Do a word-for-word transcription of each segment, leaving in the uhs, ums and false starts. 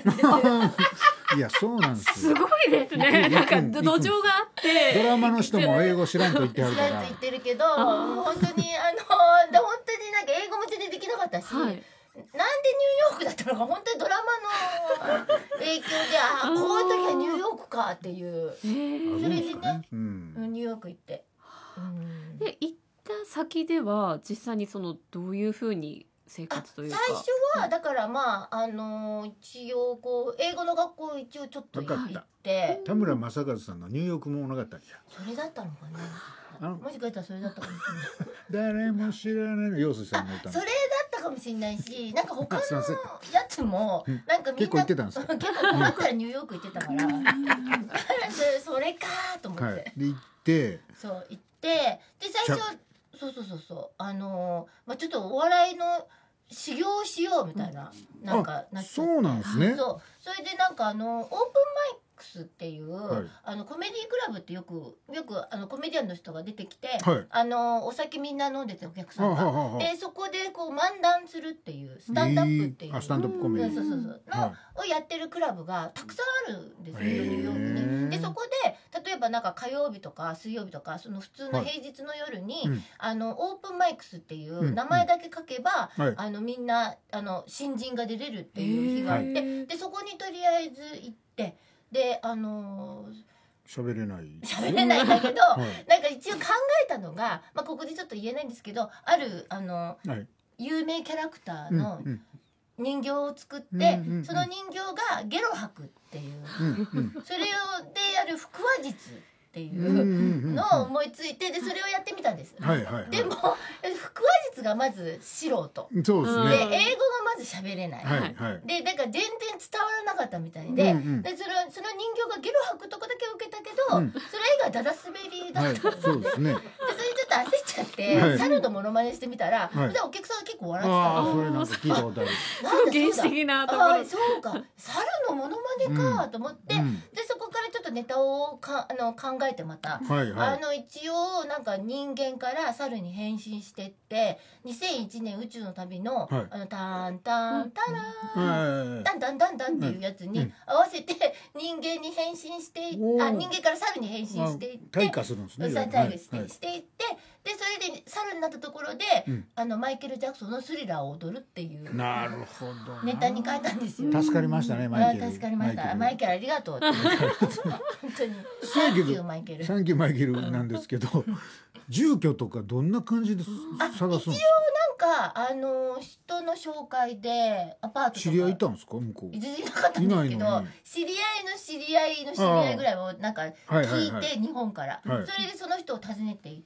いやそうなんですすよ。 ごいですね。なんか土壌があってドラマの人も英語知らんと言ってはる知かららんと言ってるけど本当にあので本当になんか英語も全然できなかったし、 はい、 なんでニューヨークだったのか本当にドラマの影響であこういう時はニューヨークかっていう、 えー、 それでね、 うん、 ニューヨーク行って、うん、 で行った先では実際にそのどういうふうに生活というか。 最初はだからまああの一応こう英語の学校一応ちょっと行って田村正和さんのニューヨーク物語じゃん。 それだったのかな、もしかしたらそれだったかもしれない誰も知らないの陽水さんの歌。 それだったかもしれないし、なんか他のやつもなんかみんな結構行ってたんですか。 結構困ったらニューヨーク行ってたからだからそれかと思って、はい、 で行ってそう行ってで最初そうそうそうそうあのー、まあちょっとお笑いの修行しようみたいな、うん、なんかなっちゃって、 そうなんですね。 そうそれでなんかあのオープンマイクスっていう、はい、あのコメディクラブってよくよくあのコメディアンの人が出てきて、はい、あのお酒みんな飲んでてお客さんが、はははでそこでこう漫談するっていうスタンドアップっていう、えー、 スタンドアップコメディそうそうそうの、はい、をやってるクラブがたくさんあるんですよ、ニューヨークに。でそこで例えばなんか火曜日とか水曜日とかその普通の平日の夜に、はい、あのオープンマイクスっていう名前だけ書けば、うんうん、あのみんなあの新人が出れるっていう日があって、でそこにとりあえず行ってであのー、 喋れない喋れないんだけど、はい、なんか一応考えたのが、まあ、ここでちょっと言えないんですけどあるあの、はい、有名キャラクターの人形を作って、うんうん、その人形がゲロ吐くっていう、うんうん、それをでやる腹話術っていうのを思いついてでそれをやってみたんです、はいはいはい、でも腹話術がまず素人そうですね、 で英語がまず喋れない、はいはい、でだから全然伝わらなかったみたいで、うんうん、でそのその人形がゲロ吐くとこだけ受けたけど、うん、それ以外ダダ滑りだった、はい、そうですねでそれちょっと焦っちゃって、はい、猿のモノマネしてみたら、はい、でお客さんが結構笑ってた。 あそれなんか聞いたことある原始的なところあそうか猿のモノマネかと思って、うん、でそこからちょっとネタをかあの考えてまた、はいはい、あの一応なんか人間から猿に変身してってにせんいちねん宇宙の旅の、はい、あのタンタンタラーンタンタンタンタンっていうやつに合わせて人間に変身してあ人間から猿に変身していって退化するんですね。 退化して、はい、していってでそれで猿になったところで、うん、あのマイケル・ジャクソンのスリラーを踊るっていうなるほどネタに変えたんですよ。 助かりましたねマイケル。 助かりましたマイケルありがとうって本当にサンキューマイケルサンキューマイケルなんですけど住居とかどんな感じで探すんですか。 一応なんかあの人の紹介でアパートとか知り合いいたんですか向こう。 いなかったんですけど知り合いの知り合いの知り合いぐらいをなんか聞いて日本から、はい、それでその人を訪ねて行って、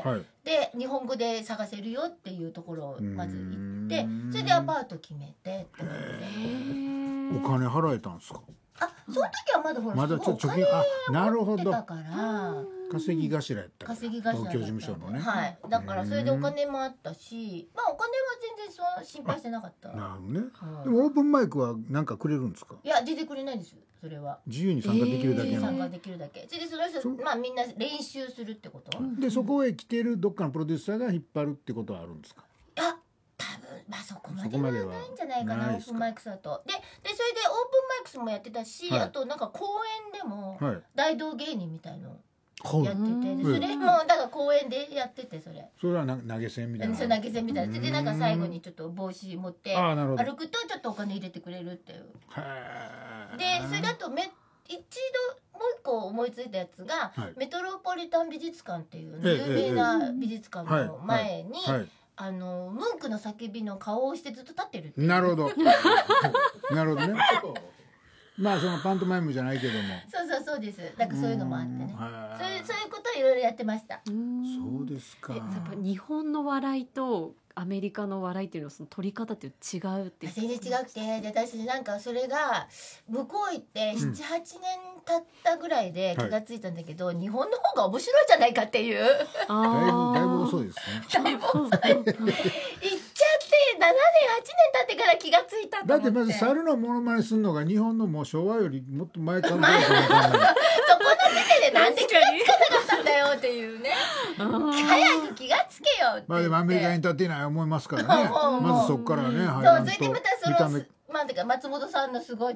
はい、で日本語で探せるよっていうところをまず行ってそれでアパート決めてってことでお金払えたんですか。 あその時はまだほらまだちょっと貯金あなるほどだから稼ぎ頭やったから稼ぎ頭東京事務所のね、 はい、だからそれでお金もあったしまあお金は全然そう心配してなかった。 なるほどね、うん、でもオープンマイクは何かくれるんですか。 いや全然くれないですそれは自由に参加できるだけの、えー、 参加できるだけそれでその人まあみんな練習するってこと、うん、 でそこへ来てるどっかのプロデューサーが引っ張るってことはあるんですか。 いや多分まあそこまではないんじゃないかなオープンマイクスだとででそれでオープンマイクスもやってたし、はい、あとなんか公演でも大道芸人みたいのやってて、はい、それもだから公園でやっててそれそれは投げ銭みたいなそれ投げ銭みたいなでなんか最後にちょっと帽子持って歩くとちょっとお金入れてくれるっていうでそれだとめ一度もう一個思いついたやつが、はい、メトロポリタン美術館っていう有名な美術館の前に、はいはいはいあのムンクの叫びの顔をしてずっと立ってるってなるほどなるほどねまあそのパントマイムじゃないけどもそうそうそうですなんかそういうのもあってねそういうそういうことをいろいろやってました。 そうですか。 やっぱ日本の笑いとアメリカの笑いっていうのはその取り方って違うって全然違くてで私なんかそれが向こう行ってななはちねん経ったぐらいで気がついたんだけど、はい、日本の方が面白いんじゃないかっていうあだいぶだいぶ遅いですねだいぶ遅い行っちゃってななねんはちねん経ってから気がついたと思って。 だってまず猿のモノマネするのが日本のもう昭和よりもっと前から前そこの時点でなんで気がつかなかったんだよっていうね早く気がつけよって。 まあでもアメリカに立てない思いますからねまずそこからねそうそれでまたそのまあてか松本さんのすごい